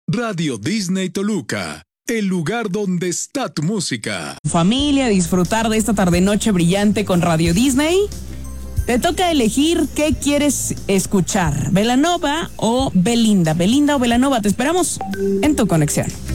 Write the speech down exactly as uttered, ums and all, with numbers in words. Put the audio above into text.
Radio Disney Toluca, el lugar donde está tu música. Familia, disfrutar de esta tarde-noche brillante con Radio Disney. Te toca elegir qué quieres escuchar, Belanova o Belinda. Belinda o Belanova, te esperamos en tu conexión.